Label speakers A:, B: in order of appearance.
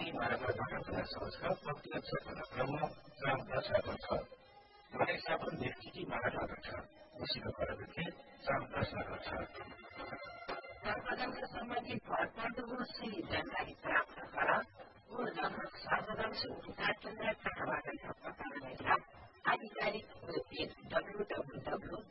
A: महानगरबाट खुला शौच र व्यक्तिगत क्षेत्रमा क्रममा 10 लागु छ। मलेसिया पनि व्यक्तिकी महानगर छ। उसीको प्रवृत्ति 10 लागु छ।
B: सर्वजनका सम्बन्धी भरपर्दो सही जानकारी प्राप्त गर वो लगभग सार्वजनिक सुविधा केन्द्र तर्फबाट पता लगाएका आधिकारिक वेबपेज www